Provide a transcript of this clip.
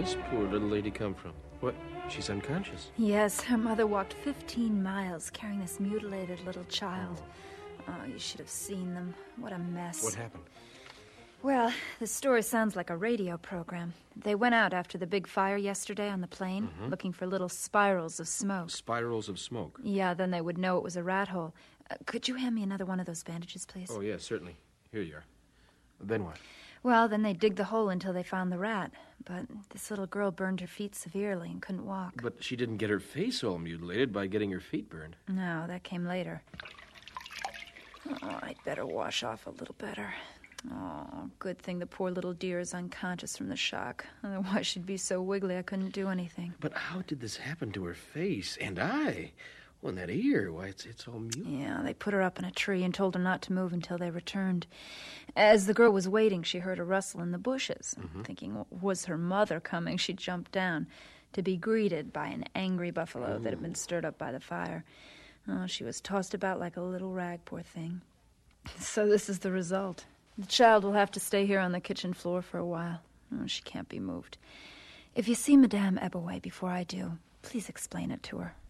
this poor little lady come from? What? She's unconscious. Yes, her mother walked 15 miles carrying this mutilated little child. Oh, you should have seen them. What a mess. What happened? Well, the story sounds like a radio program. They went out after the big fire yesterday on the plain, looking for little spirals of smoke. Spirals of smoke? Yeah, then they would know it was a rat hole. Could you hand me another one of those bandages, please? Oh, yes, certainly. Here you are. Then what? Well, then they dig the hole until they found the rat. But this little girl burned her feet severely and couldn't walk. But she didn't get her face all mutilated by getting her feet burned. No, that came later. Oh, I'd better wash off a little better. Oh, good thing the poor little dear is unconscious from the shock. Otherwise she'd be so wiggly I couldn't do anything. But how did this happen to her face and eye? Well, and that ear, why, it's all mute. Yeah, they put her up in a tree and told her not to move until they returned. As the girl was waiting, she heard a rustle in the bushes. Thinking it was her mother coming, she jumped down to be greeted by an angry buffalo that had been stirred up by the fire. Oh, she was tossed about like a little rag, poor thing. So this is the result. The child will have to stay here on the kitchen floor for a while. Oh, she can't be moved. If you see Madame Ebaway before I do, please explain it to her.